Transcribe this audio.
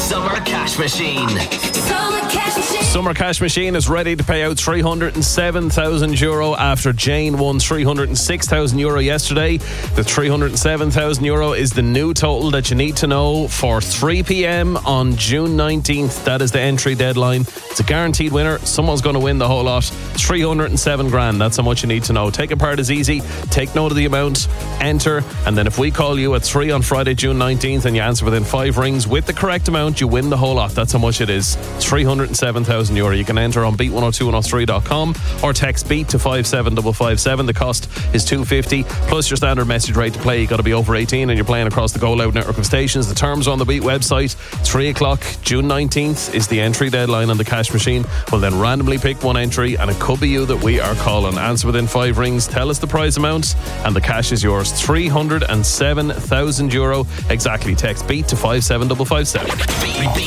Summer Cash Machine. Summer Cash Machine is ready to pay out €307,000 after Jane won €306,000 yesterday. The €307,000 is the new total that you need to know for 3 p.m. on June 19th. That is the entry deadline. It's a guaranteed winner. Someone's going to win the whole lot. 307 grand. That's how much you need to know. Taking part is easy. Take note of the amount, enter, and then if we call you at 3 on Friday, June 19th, and you answer within 5 rings with the correct amount, you win the whole lot. That's how much it is. €307,000. You can enter on beat102103.com or text beat to 57557. The cost is $2.50 plus your standard message rate to play. You got to be over 18 and you're playing across the Go Loud network of stations. The terms are on the Beat website. 3 o'clock June 19th is the entry deadline on the cash machine. We'll then randomly pick one entry and it could be you that we are calling. Answer within 5 rings, tell us the prize amount, and the cash is yours. €307,000 exactly. Text beat to 57557.